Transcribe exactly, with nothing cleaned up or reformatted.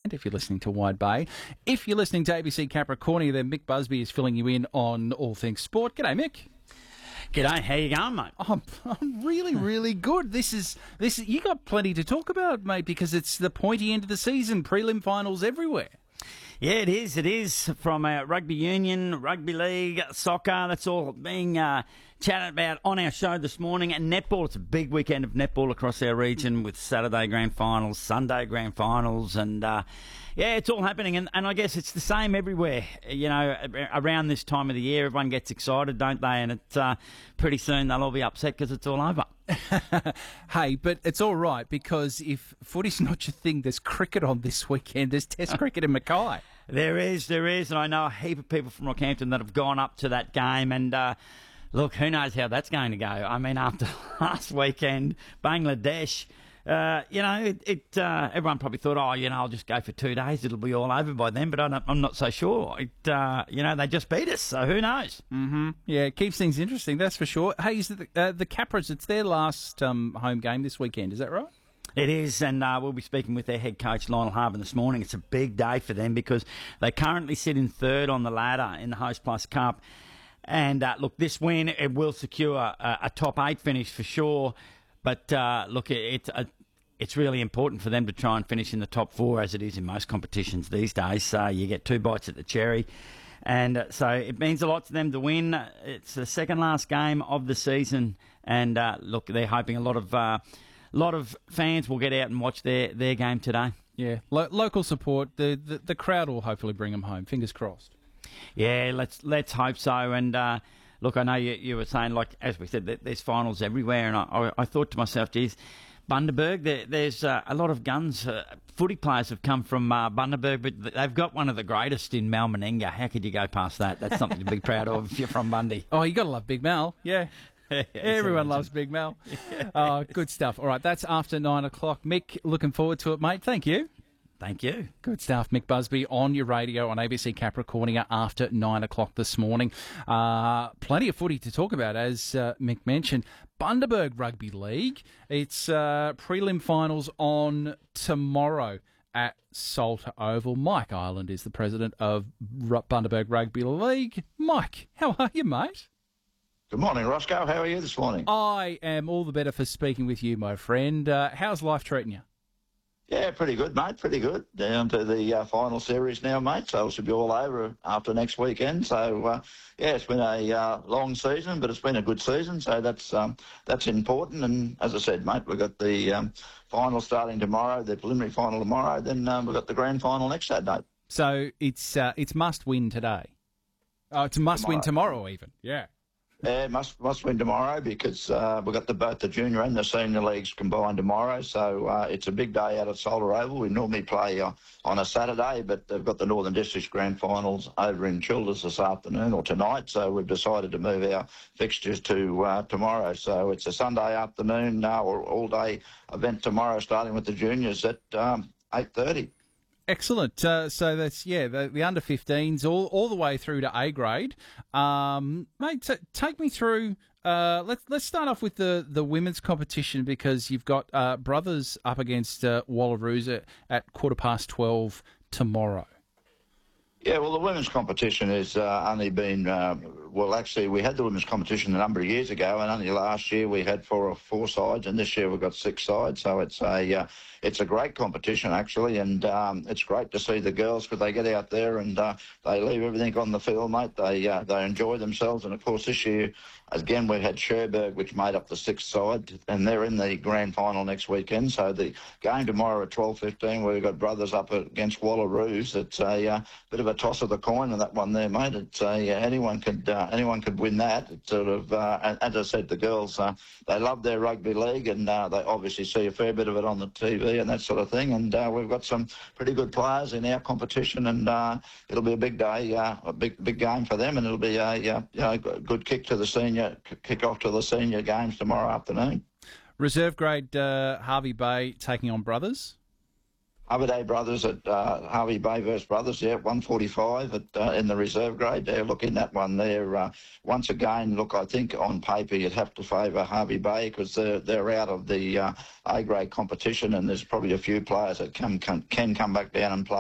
if you're listening to Wide Bay. If you're listening to A B C Capricornia, then Mick Busby is filling you in on all things sport. G'day, Mick. G'day, how you going, mate? I'm, I'm really, really good. This is this. You got plenty to talk about, mate, because it's the pointy end of the season, prelim finals everywhere. Yeah, it is. It is from uh, rugby union, rugby league, soccer. That's all being uh, chatted about on our show this morning. And netball, it's a big weekend of netball across our region with Saturday grand finals, Sunday grand finals, and uh, yeah, it's all happening. And, and I guess it's the same everywhere. You know, around this time of the year, everyone gets excited, don't they? And it's uh, pretty soon they'll all be upset because it's all over. Hey, but it's all right, because if footy's not your thing, there's cricket on this weekend. There's Test cricket in Mackay. There is, there is, and I know a heap of people from Rockhampton that have gone up to that game, and uh, look, who knows how that's going to go. I mean, after last weekend, Bangladesh, uh, you know, it, it uh, everyone probably thought, oh, you know, I'll just go for two days, it'll be all over by then, but I don't, I'm not so sure. It, uh, you know, they just beat us, so who knows? Mm-hmm. Yeah, it keeps things interesting, that's for sure. Hey, is it the, uh, the Capras, it's their last um, home game this weekend, is that right? It is, and uh, we'll be speaking with their head coach, Lionel Harvin, this morning. It's a big day for them because they currently sit in third on the ladder in the Host Plus Cup. And, uh, look, this win, it will secure a, a top eight finish for sure. But, uh, look, it, it's, a, it's really important for them to try and finish in the top four, as it is in most competitions these days. So you get two bites at the cherry. And uh, so it means a lot to them to win. It's the second last game of the season. And, uh, look, they're hoping a lot of... Uh, A lot of fans will get out and watch their, their game today. Yeah, Lo- local support, the, the the crowd will hopefully bring them home. Fingers crossed. Yeah, let's let's hope so. And uh, look, I know you, you were saying, like, as we said, there's finals everywhere, and I, I, I thought to myself, geez, Bundaberg, there, there's uh, a lot of guns. Uh, footy players have come from uh, Bundaberg, but they've got one of the greatest in Mal Meninga. How could you go past that? That's something to be proud of if you're from Bundy. Oh, you got to love Big Mal, yeah. Everyone loves Big Mal. Oh, good stuff. All right, that's after nine o'clock. Mick, looking forward to it, mate. Thank you. Thank you. Good stuff. Mick Busby on your radio on A B C Capricornia after nine o'clock this morning. Uh, plenty of footy to talk about, as uh, Mick mentioned. Bundaberg Rugby League. It's uh, prelim finals on tomorrow at Salter Oval. Mike Ireland is the president of R- Bundaberg Rugby League. Mike, how are you, mate? Good morning, Roscoe. How are you this morning? I am all the better for speaking with you, my friend. Uh, how's life treating you? Yeah, pretty good, mate. Pretty good. Down to the uh, final series now, mate. So it should be all over after next weekend. So uh, yeah, it's been a uh, long season, but it's been a good season. So that's um, that's important. And as I said, mate, we've got the um, final starting tomorrow, the preliminary final tomorrow. Then um, we've got the grand final next Saturday. So it's uh, it's must win today. Oh, it's a must tomorrow. win tomorrow, even. Yeah. Yeah, must must win tomorrow because uh, we've got the, both the junior and the senior leagues combined tomorrow. So uh, it's a big day out at Salter Oval. We normally play uh, on a Saturday, but they've got the Northern Districts Grand Finals over in Childers this afternoon or tonight. So we've decided to move our fixtures to uh, tomorrow. So it's a Sunday afternoon uh, or all-day event tomorrow, starting with the juniors at um, eight thirty. Excellent. Uh, so that's, yeah, the, the under fifteens all, all the way through to A grade. Um, mate, t- take me through, uh, let's let's start off with the, the women's competition, because you've got uh, Brothers up against uh, Wallaroos at, at quarter past twelve tomorrow. Yeah, well, the women's competition has uh, only been, uh, well, actually, we had the women's competition a number of years ago, and only last year we had four or four sides, and this year we've got six sides. So it's a uh, it's a great competition, actually, and um, it's great to see the girls because they get out there and uh, they leave everything on the field, mate. They uh, they enjoy themselves, and of course this year, again, we had Cherbourg, which made up the sixth side, and they're in the grand final next weekend. So the game tomorrow at twelve fifteen, where we've got Brothers up against Wallaroos. It's a uh, bit of a toss of the coin on that one there, mate. It's a, uh, anyone could uh, anyone could win that. It's sort of, uh, and, as I said, the girls uh, they love their rugby league, and uh, they obviously see a fair bit of it on the T V and that sort of thing. And uh, we've got some pretty good players in our competition, and uh, it'll be a big day, uh, a big big game for them, and it'll be a uh, you know, good kick to the senior kick off to the senior games tomorrow afternoon. Reserve grade uh, Harvey Bay taking on Brothers. Harvey Day Brothers at uh, Harvey Bay versus Brothers, yeah, one forty-five at, uh, in the reserve grade. There, look, in that one there, uh, once again, look, I think on paper you'd have to favour Harvey Bay because they're, they're out of the uh, A grade competition, and there's probably a few players that can, can, can come back down and play